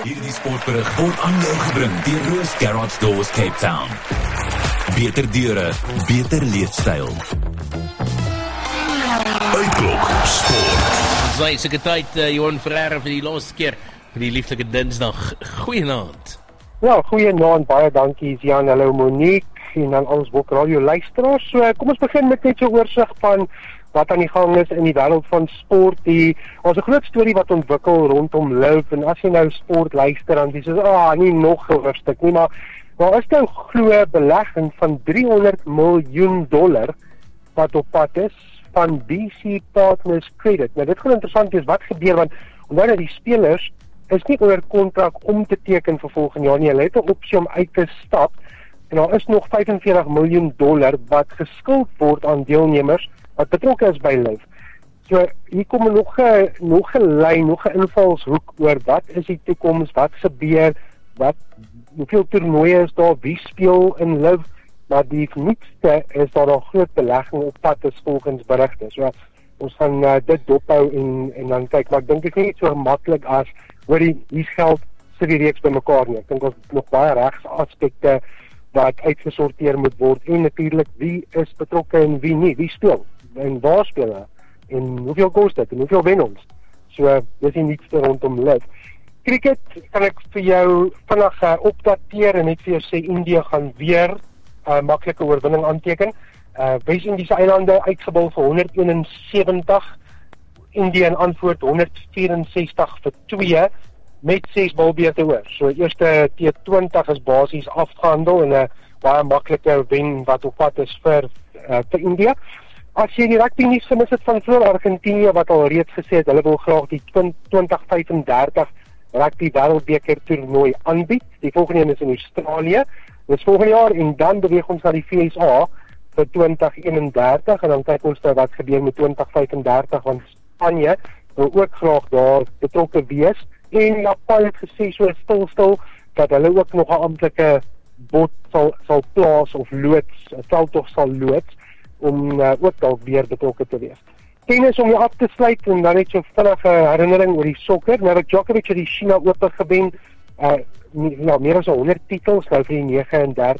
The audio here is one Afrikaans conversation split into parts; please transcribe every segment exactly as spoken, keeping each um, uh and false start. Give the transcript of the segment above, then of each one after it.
Hierdie sportberig word aan jou gebring deur Roos Garage Doors Cape Town. Beter deure, beter leefstyl. Uitklok sport. Sy seker tyd, uh, Johan Ferreira vir die laaste keer vir die lieflike Dinsdag. Goeienaand. Ja, goeienaand, baie dankie Jan, hallo Monique en dan ons Bok Radio luisteraars. So kom ons begin met net so 'n oorsig van wat aan die gang is in die wêreld van sport. Die ons 'n groot storie wat ontwikkel rondom Liv, en as jy nou sport luister dan dis so, ah, nie nog 'n hoofstuk nie, maar daar is nou glo belegging van driehonderd miljoen dollar wat op pad is van B C Partners Credit. Nou dit gaan interessant wees wat gebeur, want omdat dat die spelers is nie onder kontrak om te teken vir volgende jaar nie. Hulle het 'n opsie om uit te stap en daar is nog vyf en veertig miljoen dollar wat geskuld word aan deelnemers wat betrokke is by Liv. So hier kom nog 'n nog 'n lyn, nog 'n invalshoek oor wat is die toekoms, wat gebeur, wat hoeveel toernooie is daar, wie speel in Liv, maar die nuutste is dat daar groot belegging op pad is volgens berigte. So ons gaan uh, dit dophou en en dan kyk, maar ek dink dit is nie so maklik as hoor die hier geld sit die reeks bymekaar nie. Ek dink ons nog baie regsaspekte wat uitgesorteer moet word en natuurlik wie is betrokke en wie nie, wie speel en waar speel hulle en hoeveel kos dit en hoeveel wen ons. So dis die nuutste rondom Liv. Cricket kan ek vir jou vinnig uh, opdateer en net vir jou sê India gaan weer 'n uh, maklike oorwinning aanteken. Uh, Wes-Indiese eilande uitgebal vir honderd eenensewentig, India in antwoord honderd vyf-en-sestig vir twee met ses balbeurte oor. So eerste T twintig is basies afgehandel en 'n baie maklike wen wat op pad is vir uh, vir India. As jy die rugby nuus gemis het van vroeër, Argentinië wat al reeds gesê het hulle wil graag die twintig vyf-en-dertig rugby wêreldbeker toernooi aanbied. Die volgende een is in Australië. Dis volgende jaar en dan beweeg ons na die V S A vir twintig eenendertig en dan kyk ons nou wat gebeur met twintig vyf-en-dertig, want Spanje wil ook graag daar betrokke wees en Japan het gesê so stil stil dat hulle ook nog 'n amptelike bot sal sal plaas of loods, 'n veldtog sal loods om uh, ook dalk weer betrokke te wees. Tennis om jou af te sluit en dan net so vinnige herinnering oor die sokker. Novak Djokovic het die China Ope gewen. Uh, ja, meer as honderd titels nou vir die negenendertig-jarige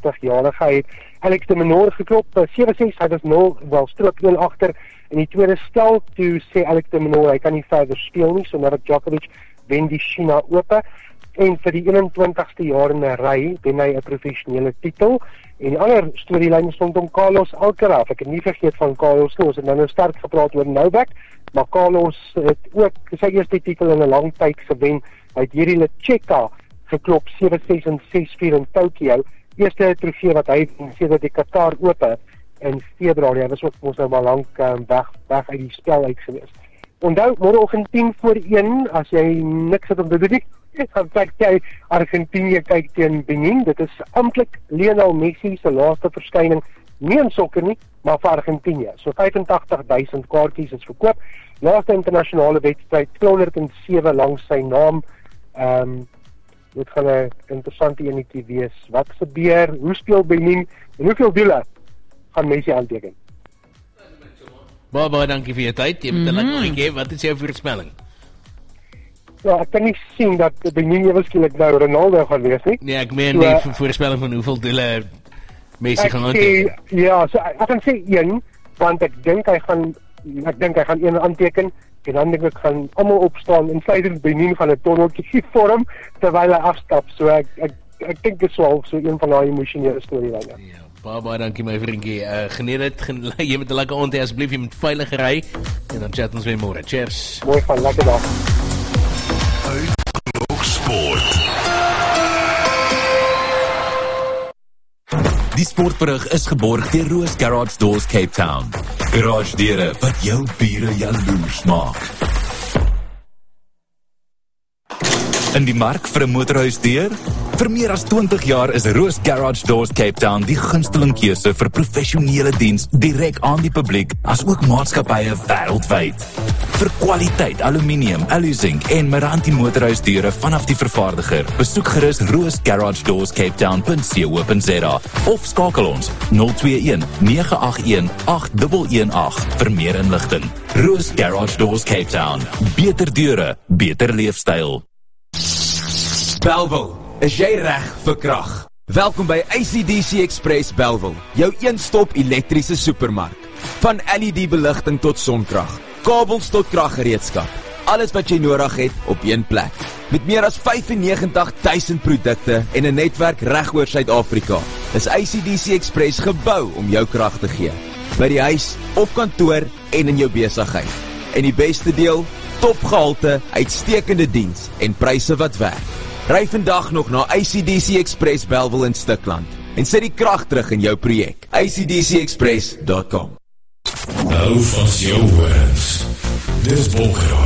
het Alex de Minaur geklop, sewe ses, hy was nul, wel strook nul agter in die tweede stel, toe sê Alex de Minaur, hy kan nie verder speel nie, so Novak Djokovic wen die China Ope, en vir die eenentwintigste jaar in 'n ry wen hy 'n professionele titel, en die ander storielyn stond om Carlos Alcaraz. Ek het nie vergeet van Carlos nie, ons het nou nou sterk gepraat oor Novak, maar Carlos het ook sy eerste titel in 'n lang tyd gewen, hy het hierdie Lecheka geklop sewe ses en ses vier in Tokio, eerste trofee wat hy sedert die Qatar Ope in Februarie, hy was ook ons nou maar lank um, weg, weg uit die spel uit gewees. Onthou, môreoggend tien voor een, as jy niks het om te doen nie, gaan kyk jy Argentinië kyk teen Benin. Dit is amptelik Lionel Messi se laaste verskyning, nie in sokker nie, maar vir Argentinië. So vyfentagtig duisend kaartjies is verkoop. Laaste internasionale wedstryd, tweehonderd en sewe langs sy naam. Ehm um, dit gaan 'n interessante enetjie wees. Wat gebeur? Hoe speel Benin? En hoeveel doele gaan Messi aanteken? Baie baie dankie vir jou tyd. Jy moet net nog gee, wat is jou voorspelling? Ja, ek kan nie sien dat Benin eweskielik nou Ronaldo gaan wees nie. Nee, ek meen die so, voorspelling van hoeveel doele Messi gaan aanteken. Ja, so ek gaan sê een, want ek dink hy gaan ek dink hy gaan een aanteken en dan dink ek gaan almal opstaan en sluitend Benin gaan 'n tonneltjie vorm terwyl hy afstap. So ek ek ek dink dit is wel so een van daai emosionele storielyne. Ja, baie baie dankie my vriendjie. Uh, geniet dit. Gen jy met 'n lekker aand hê asseblief, jy met veilige ry en dan chat ons weer môre. Cheers. Mooi van lekker dag. Uitklok sport. Die sportberig is geborg deur Roos Garage Doors Cape Town. Garage deure wat jou bure jaloers maak. In die mark vir 'n motorhuisdeur? Vir meer as twintig jaar is Roos Garage Doors Cape Town die gunsteling keuse vir professionele diens direk aan die publiek as ook maatskappye wêreldwyd. Vir kwaliteit aluminium, alu-zinc en Meranti motorhuisdeure vanaf die vervaardiger, besoek gerus roos garage doors cape town punt co punt za of skakel ons nul twee een nege agt een agt een een agt vir meer inligting. Roos Garage Doors Cape Town. Beter deure, beter leefstyl. Bellville, is jy reg vir krag? Welkom by A C D C Express Bellville, jou een-stop elektriese supermark. Van L E D beligting tot sonkrag, kabels tot kraggereedskap. Alles wat jy nodig het op een plek. Met meer as vyfennegentig duisend produkte en 'n netwerk reg oor Suid-Afrika, is A C D C Express gebou om jou krag te gee. By die huis, op kantoor en in jou besigheid. En die beste deel, topgehalte, uitstekende diens en pryse wat werk. Ry vandag nog na A C D C Express Bellville in Stikland en sit die krag terug in jou projek. A C D C express dot com. Nou van jou horens. Dis Bolkeraad.